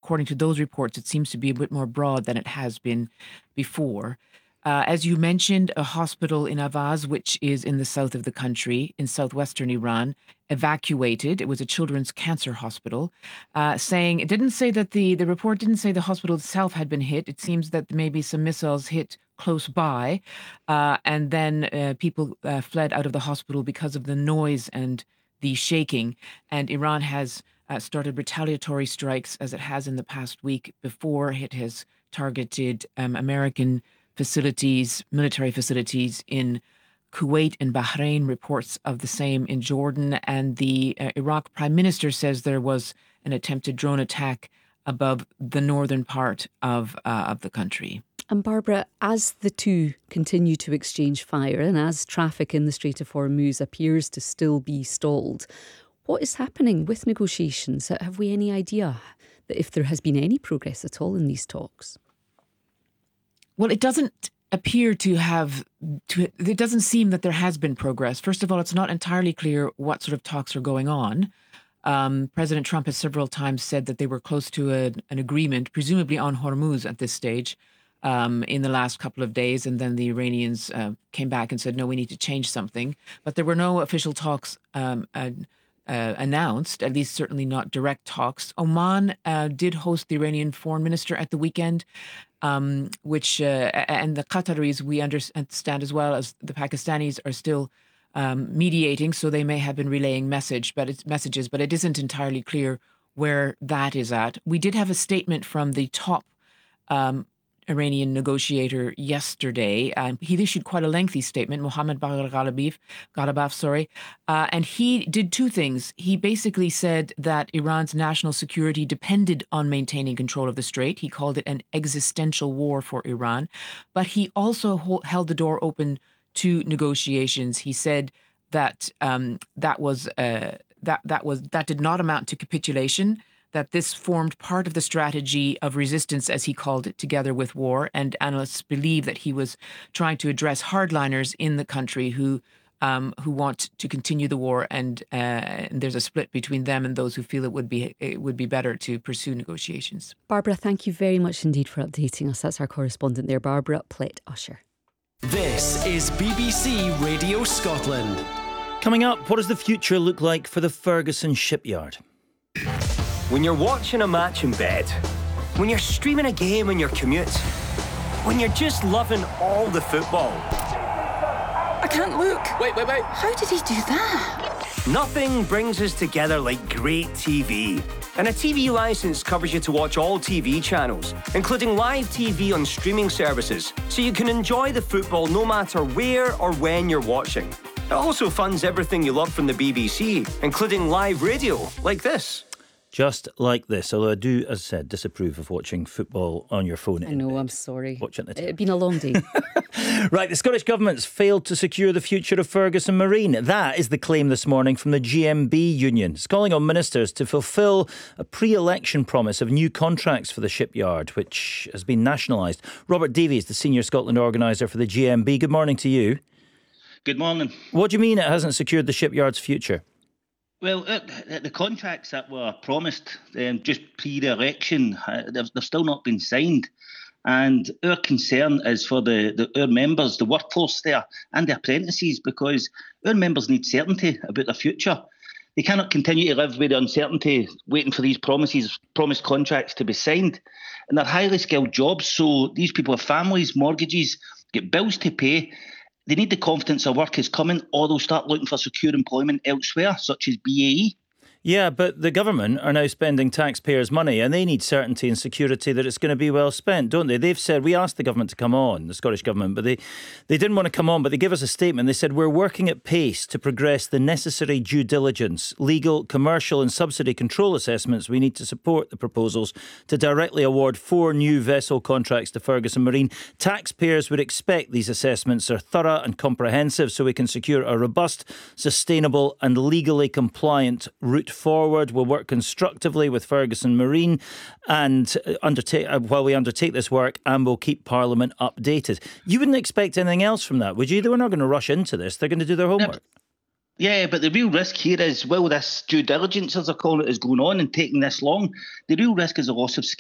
according to those reports, it seems to be a bit more broad than it has been before. As you mentioned, a hospital in Avaz, which is in the south of the country, in southwestern Iran, evacuated. It was a children's cancer hospital, saying it didn't say that the report didn't say the hospital itself had been hit. It seems that maybe some missiles hit close by, and then people fled out of the hospital because of the noise and the shaking. And Iran has started retaliatory strikes, as it has in the past week before. It has targeted American facilities, military facilities in Kuwait and Bahrain, reports of the same in Jordan. And the Iraq prime minister says there was an attempted drone attack above the northern part of the country. And Barbara, as the two continue to exchange fire and as traffic in the Strait of Hormuz appears to still be stalled, what is happening with negotiations? Have we any idea that if there has been any progress at all in these talks? Well, it doesn't appear to have, it doesn't seem that there has been progress. First of all, it's not entirely clear what sort of talks are going on. President Trump has several times said that they were close to an agreement, presumably on Hormuz at this stage, in the last couple of days. And then the Iranians came back and said, no, we need to change something. But there were no official talks announced, at least certainly not direct talks. Oman did host the Iranian foreign minister at the weekend, which and the Qataris, we understand as well as the Pakistanis, are still mediating, so they may have been relaying messages, but it isn't entirely clear where that is at. We did have a statement from the top Iranian negotiator yesterday. He issued quite a lengthy statement, Mohammad Bagher Ghalibaf, and he did two things. He basically said that Iran's national security depended on maintaining control of the strait. He called it an existential war for Iran, but he also held the door open to negotiations. He said that that did not amount to capitulation, that this formed part of the strategy of resistance, as he called it, together with war. And analysts believe that he was trying to address hardliners in the country who want to continue the war, and there's a split between them and those who feel it would be better to pursue negotiations. Barbara, thank you very much indeed for updating us. That's our correspondent there, Barbara Plett-Usher. This is BBC Radio Scotland. Coming up, what does the future look like for the Ferguson shipyard? When you're watching a match in bed, when you're streaming a game on your commute, when you're just loving all the football. I can't look. Wait. How did he do that? Nothing brings us together like great TV. And a TV licence covers you to watch all TV channels, including live TV on streaming services, so you can enjoy the football no matter where or when you're watching. It also funds everything you love from the BBC, including live radio, like this. Just like this, although I do, as I said, disapprove of watching football on your phone. I know, I'm sorry. Watching it. It's been a long day. Right, the Scottish Government's failed to secure the future of Ferguson Marine. That is the claim this morning from the GMB union. It's calling on ministers to fulfil a pre-election promise of new contracts for the shipyard, which has been nationalised. Robert Davies, the senior Scotland organiser for the GMB. Good morning to you. Good morning. What do you mean it hasn't secured the shipyard's future? Well, the contracts that were promised just pre-election, they've still not been signed. And our concern is for our members, the workforce there, and the apprentices, because our members need certainty about their future. They cannot continue to live with the uncertainty, waiting for these promised contracts to be signed. And they're highly skilled jobs, so these people have families, mortgages, get bills to pay. They need the confidence of work is coming, or they'll start looking for secure employment elsewhere, such as BAE. Yeah, but the government are now spending taxpayers' money and they need certainty and security that it's going to be well spent, don't they? They've said, we asked the government to come on, the Scottish Government, but they didn't want to come on, but they gave us a statement. They said, we're working at pace to progress the necessary due diligence, legal, commercial and subsidy control assessments we need to support the proposals to directly award 4 new vessel contracts to Ferguson Marine. Taxpayers would expect these assessments are thorough and comprehensive so we can secure a robust, sustainable and legally compliant route forward. We'll work constructively with Ferguson Marine and while we undertake this work, and we'll keep Parliament updated. You wouldn't expect anything else from that, would you? They were not going to rush into this. They're going to do their homework. Yeah, but the real risk here is, will this due diligence, as they're calling it, is going on and taking this long? The real risk is a loss of skill.